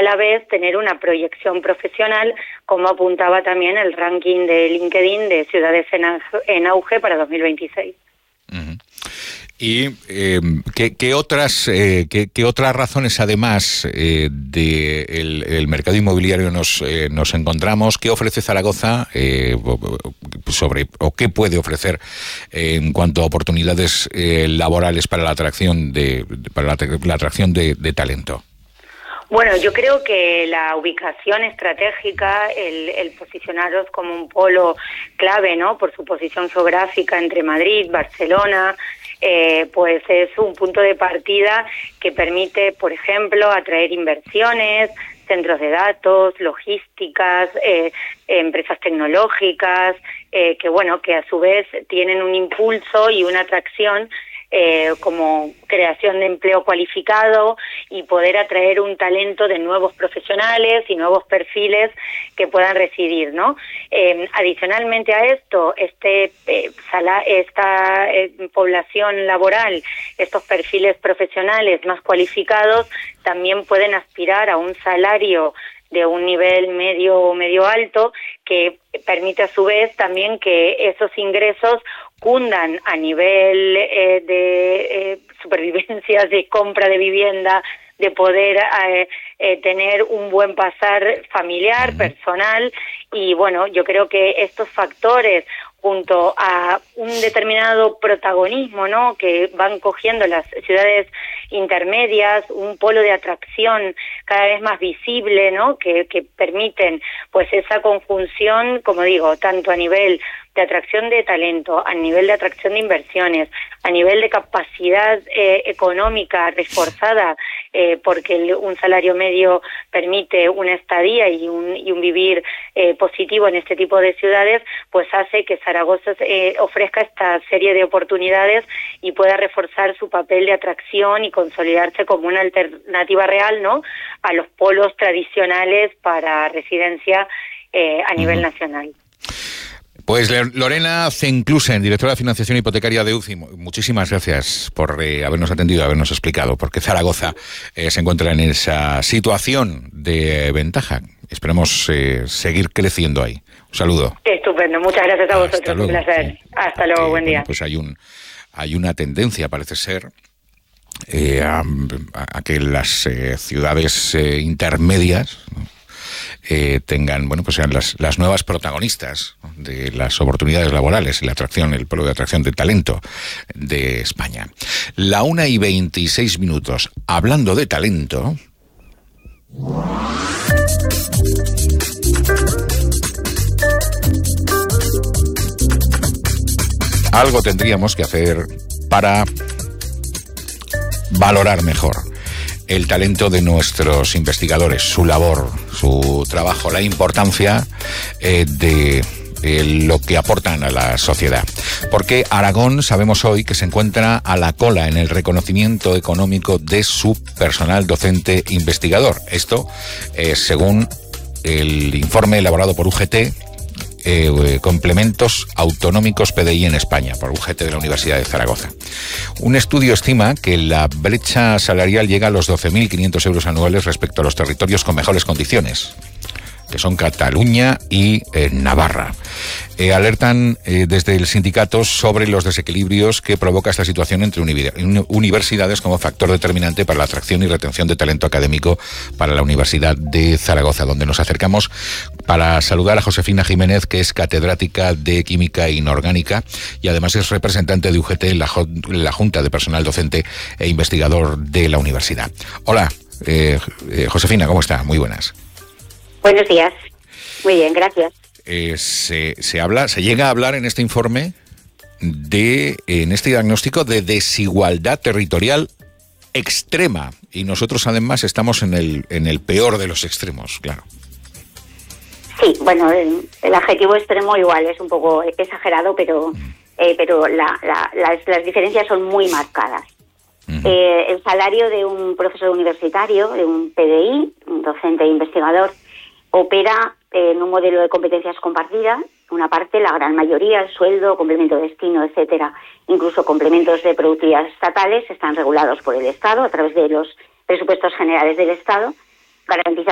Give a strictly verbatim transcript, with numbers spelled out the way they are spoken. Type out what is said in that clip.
a la vez tener una proyección profesional, como apuntaba también el ranking de LinkedIn de ciudades en auge para dos mil veintiséis. Uh-huh. ¿Y eh, ¿qué, qué otras eh, qué, qué otras razones, además eh, de el, el mercado inmobiliario, nos eh, nos encontramos? ¿Qué ofrece Zaragoza eh, sobre o qué puede ofrecer eh, en cuanto a oportunidades eh, laborales para la atracción de para la, la atracción de, de talento? Bueno, yo creo que la ubicación estratégica, el, el posicionaros como un polo clave, ¿no? Por su posición geográfica entre Madrid, Barcelona, eh, pues es un punto de partida que permite, por ejemplo, atraer inversiones, centros de datos, logísticas, eh, empresas tecnológicas, eh, que bueno, que a su vez tienen un impulso y una atracción Eh, como creación de empleo cualificado y poder atraer un talento de nuevos profesionales y nuevos perfiles que puedan residir, ¿no? Eh, adicionalmente a esto, este eh, sala, esta eh, población laboral, estos perfiles profesionales más cualificados también pueden aspirar a un salario de un nivel medio o medio alto que permite a su vez también que esos ingresos cundan a nivel eh, de eh, supervivencia, de compra de vivienda, de poder eh, eh, tener un buen pasar familiar, personal, y bueno, yo creo que estos factores junto a un determinado protagonismo, ¿no?, que van cogiendo las ciudades intermedias, un polo de atracción cada vez más visible, ¿no?, que, que permiten pues esa conjunción, como digo, tanto a nivel de atracción de talento, a nivel de atracción de inversiones, a nivel de capacidad eh, económica reforzada, eh, porque el, un salario medio permite una estadía y un, y un vivir eh, positivo en este tipo de ciudades, pues hace que Zaragoza eh, ofrezca esta serie de oportunidades y pueda reforzar su papel de atracción y consolidarse como una alternativa real, ¿no?, a los polos tradicionales para residencia eh, a nivel uh-huh. nacional. Pues Lorena Zenclusen, directora de Financiación Hipotecaria de U C I, muchísimas gracias por eh, habernos atendido, habernos explicado por qué Zaragoza eh, se encuentra en esa situación de ventaja. Esperemos eh, seguir creciendo ahí. Un saludo. Estupendo, muchas gracias a vosotros, Hasta luego. Un placer. Sí. Hasta luego, que, buen día. Bueno, pues hay un hay una tendencia, parece ser, eh, a, a que las eh, ciudades eh, intermedias, ¿no?, Eh, tengan, bueno, pues sean las, las nuevas protagonistas de las oportunidades laborales y la atracción, el polo de atracción de talento de España. La una y veintiséis minutos. Hablando de talento, algo tendríamos que hacer para valorar mejor el talento de nuestros investigadores, su labor, su trabajo, la importancia eh, de eh, lo que aportan a la sociedad. Porque Aragón, sabemos hoy, que se encuentra a la cola en el reconocimiento económico de su personal docente investigador. Esto, eh, según el informe elaborado por U G T, Eh, complementos autonómicos P D I en España, por U G T de la Universidad de Zaragoza. Un estudio estima que la brecha salarial llega a los doce mil quinientos euros anuales respecto a los territorios con mejores condiciones, que son Cataluña y eh, Navarra. Eh, alertan eh, desde el sindicato sobre los desequilibrios que provoca esta situación entre universidades como factor determinante para la atracción y retención de talento académico para la Universidad de Zaragoza, donde nos acercamos para saludar a Josefina Jiménez, que es catedrática de Química Inorgánica y además es representante de U G T en la, la Junta de Personal Docente e Investigador de la Universidad. Hola, eh, eh, Josefina, ¿cómo está? Muy buenas. Buenos días. Muy bien, gracias. Eh, se, se habla, se llega a hablar en este informe de, en este diagnóstico, de desigualdad territorial extrema, y nosotros además estamos en el en el peor de los extremos, claro. Sí, bueno, el, el adjetivo extremo igual es un poco exagerado, pero mm. eh, pero la, la, las, las diferencias son muy marcadas. Uh-huh. Eh, el salario de un profesor universitario, de un P D I, un docente e investigador, opera en un modelo de competencias compartidas. Una parte, la gran mayoría, el sueldo, complemento de destino, etcétera, incluso complementos de productividad estatales, están regulados por el Estado a través de los presupuestos generales del Estado, garantizando